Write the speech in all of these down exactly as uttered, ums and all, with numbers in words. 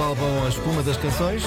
álbum A Espuma das Canções.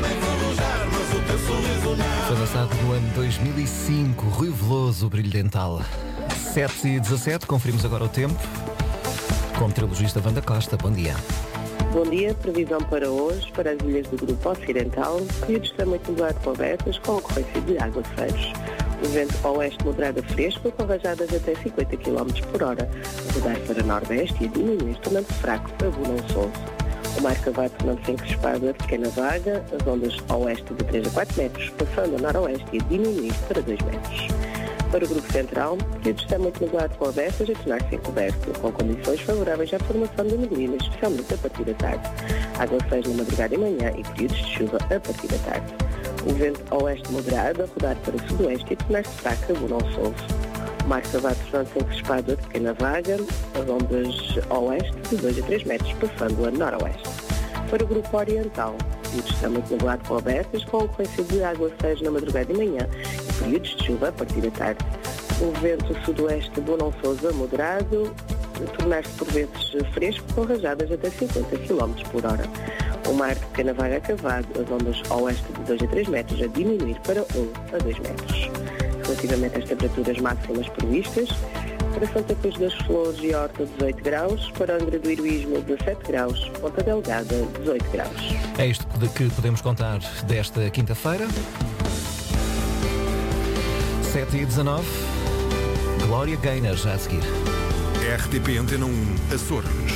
Foi lançado no ano dois mil e cinco. Rui Veloso, o brilho dental. sete e dezassete, conferimos agora o tempo. Com o meteorologista Wanda Costa, bom dia. Bom dia, previsão para hoje, para as ilhas do Grupo Ocidental, período extremamente nublado com abertas, com ocorrência de aguaceiros. O vento oeste moderado a fresco, com rajadas até cinquenta quilómetros por hora, a rodar para nordeste e a diminuir, tornando fraco a bonançoso. O mar cavado tornando-se encrespado a pequena vaga, as ondas oeste de três a quatro metros, passando a noroeste e a diminuir para dois metros. Para o Grupo Central, o período está muito nublado com abertas a tornar-se encoberto, com condições favoráveis à formação de neblina, especialmente a partir da tarde. Aguaceiros na madrugada e manhã e períodos de chuva a partir da tarde. O vento oeste moderado a rodar para o sudoeste e tornar-se fraco a bonançoso. O mar cavado tornando-se encrespado a pequena vaga, as ondas oeste de dois a três metros, passando a noroeste. Para o Grupo Oriental, o período está muito nublado com abertas, com ocorrência de aguaceiros na madrugada e manhã e períodos de chuva a partir da tarde. O vento sudoeste bonançoso a moderado, a tornar-se por vezes fresco, com rajadas até cinquenta quilómetros por hora. O mar de pequena vaga cavado, as ondas oeste de dois a três metros a diminuir para um a dois metros. Relativamente às temperaturas máximas previstas, para Santa Cruz das Flores e Horta dezoito graus, para Angra do Heroísmo dezassete graus, Ponta Delgada dezoito graus. É isto que podemos contar desta quinta-feira. sete e dezanove, Glória Gaynor já a seguir. R T P Antena um, Açores.